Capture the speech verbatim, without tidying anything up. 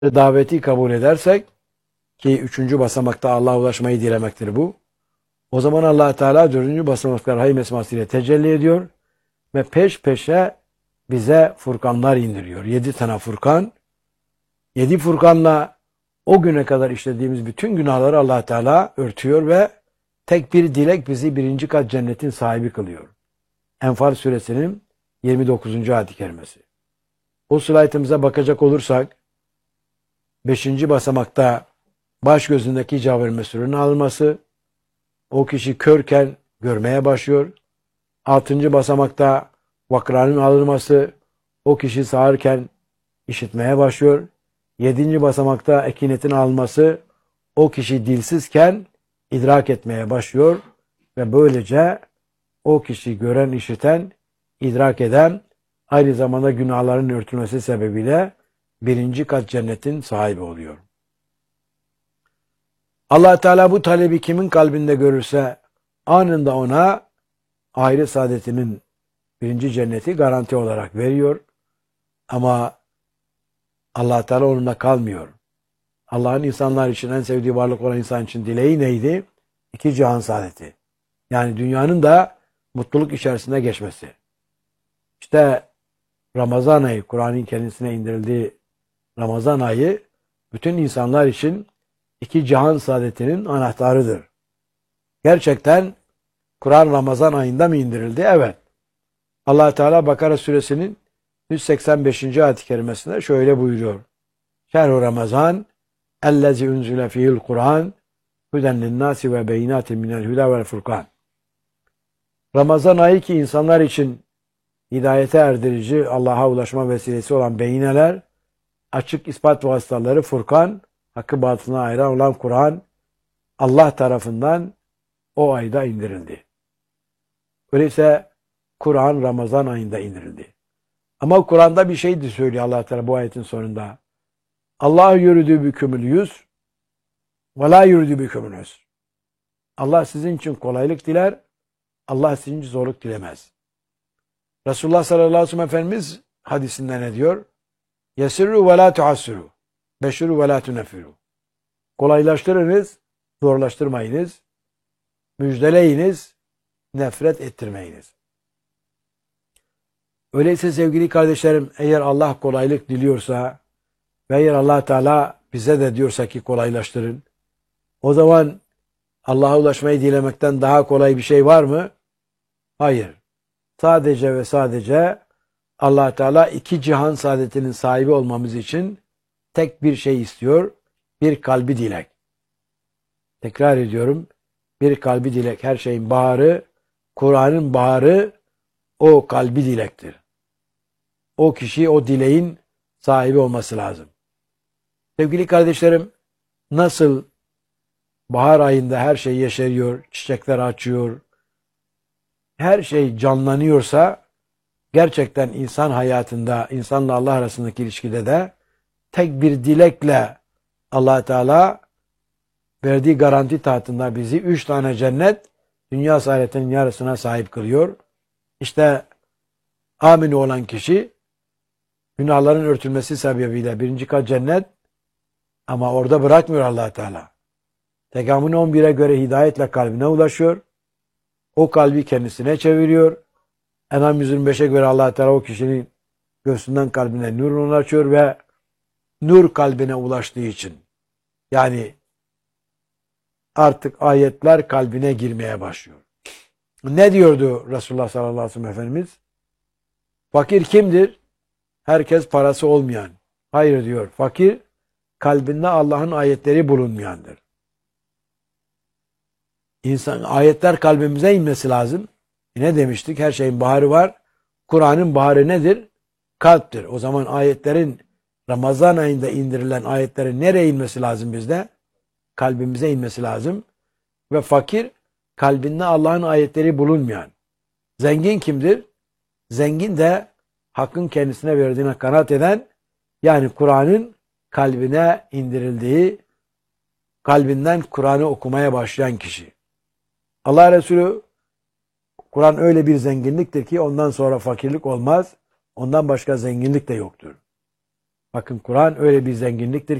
daveti kabul edersek, ki üçüncü basamakta Allah'a ulaşmayı dilemektir bu. O zaman Allah Teala dördüncü basamakta Rahim esmasıyla tecelli ediyor ve peş peşe bize furkanlar indiriyor. Yedi tane furkan. Yedi furkanla o güne kadar işlediğimiz bütün günahları Allah Teala örtüyor ve tek bir dilek bizi birinci kat cennetin sahibi kılıyor. Enfal suresinin yirmi dokuzuncu ayet-i kerimesi. O slaytımıza bakacak olursak, beşinci basamakta baş gözündeki cevher mesulünün alınması, o kişi körken görmeye başlıyor. Altıncı basamakta vakranın alınması, o kişi sağırken işitmeye başlıyor. Yedinci basamakta ekinetin alınması, o kişi dilsizken idrak etmeye başlıyor ve böylece o kişi gören, işiten, idrak eden, aynı zamanda günahların örtülmesi sebebiyle birinci kat cennetin sahibi oluyor. Allah Teala bu talebi kimin kalbinde görürse anında ona ahiret saadetinin birinci cenneti garanti olarak veriyor. Ama Allah Teala onunla kalmıyor. Allah'ın insanlar için en sevdiği varlık olan insan için dileği neydi? İki cihan saadeti. Yani dünyanın da mutluluk içerisinde geçmesi. İşte Ramazan ayı, Kur'an'ın kendisine indirildiği Ramazan ayı bütün insanlar için iki cihan saadetinin anahtarıdır. Gerçekten Kur'an Ramazan ayında mı indirildi? Evet. Allah Teala Bakara suresinin yüz seksen beşinci ayet-i kerimesinde şöyle buyuruyor. Şehru Ramazan ellezî unzile fihil Kur'an huden linnâsi ve beyinâtin minel hudâ vel furkan. Ramazan ayı ki insanlar için hidayete erdirici, Allah'a ulaşma vesilesi olan beyineler, açık ispat vasıtaları Furkan, hakkı batılına ayıran olan Kur'an, Allah tarafından o ayda indirildi. Öyleyse Kur'an Ramazan ayında indirildi. Ama Kur'an'da bir şey de söylüyor Allah Teala bu ayetin sonunda. Allah yürüdü bükümül yüz ve la yürüdü bükümül yüz. Allah sizin için kolaylık diler, Allah sizin için zorluk dilemez. Resulullah sallallahu aleyhi ve sellem Efendimiz hadisinde ne diyor? Yesirru ve la tuassiru. Beşiru ve la tuneffiru. Kolaylaştırınız, zorlaştırmayınız. Müjdeleyiniz, nefret ettirmeyiniz. Öyleyse sevgili kardeşlerim, eğer Allah kolaylık diliyorsa ve eğer Allah Teala bize de diyorsa ki kolaylaştırın, o zaman Allah'a ulaşmayı dilemekten daha kolay bir şey var mı? Hayır. Sadece ve sadece Allah Teala iki cihan saadetinin sahibi olmamız için tek bir şey istiyor. Bir kalbi dilek. Tekrar ediyorum. Bir kalbi dilek. Her şeyin baharı, Kur'an'ın baharı o kalbi dilektir. O kişi o dileğin sahibi olması lazım. Sevgili kardeşlerim, nasıl bahar ayında her şey yeşeriyor, çiçekler açıyor, her şey canlanıyorsa, gerçekten insan hayatında, insanla Allah arasındaki ilişkide de tek bir dilekle Allah Teala verdiği garanti tahtında bizi üç tane cennet, dünya saadetinin yarısına sahip kılıyor. İşte amin olan kişi günahların örtülmesi sebebiyle birinci kat cennet, ama orada bırakmıyor Allah Teala. Tekamün on bire göre hidayetle kalbine ulaşıyor. O kalbi kendisine çeviriyor. En'am yüz yirmi beşe göre Allah Teala o kişinin göğsünden kalbine nurunu açıyor ve nur kalbine ulaştığı için, yani artık ayetler kalbine girmeye başlıyor. Ne diyordu Resulullah sallallahu aleyhi ve sellem Efendimiz? Fakir kimdir? Herkes parası olmayan. Hayır diyor. Fakir kalbinde Allah'ın ayetleri bulunmayandır. İnsan, ayetler kalbimize inmesi lazım. E ne demiştik? Her şeyin baharı var. Kur'an'ın baharı nedir? Kalptir. O zaman ayetlerin, Ramazan ayında indirilen ayetlerin nereye inmesi lazım bizde? Kalbimize inmesi lazım. Ve fakir, kalbinde Allah'ın ayetleri bulunmayan. Zengin kimdir? Zengin de hakkın kendisine verdiğine kanaat eden, yani Kur'an'ın kalbine indirildiği, kalbinden Kur'an'ı okumaya başlayan kişi. Allah Resulü, Kur'an öyle bir zenginliktir ki ondan sonra fakirlik olmaz, ondan başka zenginlik de yoktur. Bakın Kur'an öyle bir zenginliktir